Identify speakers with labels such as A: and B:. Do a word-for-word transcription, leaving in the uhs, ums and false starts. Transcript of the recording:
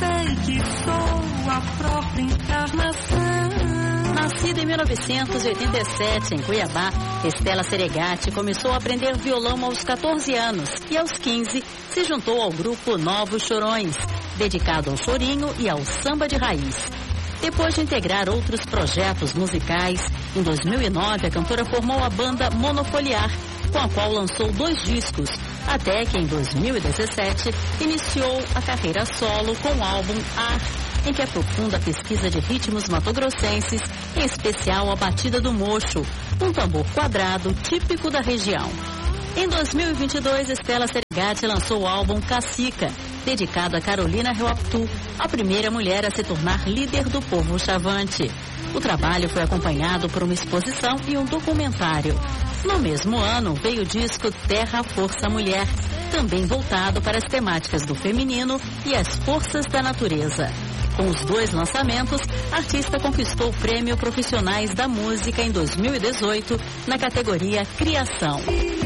A: sei que sou a própria encarnação.
B: Nascida em mil novecentos e oitenta e sete, em Cuiabá, Estela Seregatti começou a aprender violão aos quatorze anos e aos quinze se juntou ao grupo Novos Chorões, dedicado ao chorinho e ao samba de raiz. Depois de integrar outros projetos musicais, em dois mil e nove a cantora formou a banda Monofoliar, com a qual lançou dois discos, até que em dois mil e dezessete iniciou a carreira solo com o álbum Ar, em que aprofunda a pesquisa de ritmos matogrossenses, em especial a batida do mocho, um tambor quadrado típico da região. Em dois mil e vinte e dois, Estela Seregatti lançou o álbum Cacica, dedicado a Carolina Reuaptu, a primeira mulher a se tornar líder do povo chavante. O trabalho foi acompanhado por uma exposição e um documentário. No mesmo ano, veio o disco Terra, Força, Mulher, também voltado para as temáticas do feminino e as forças da natureza. Com os dois lançamentos, a artista conquistou o Prêmio Profissionais da Música em dois mil e dezoito, na categoria Criação.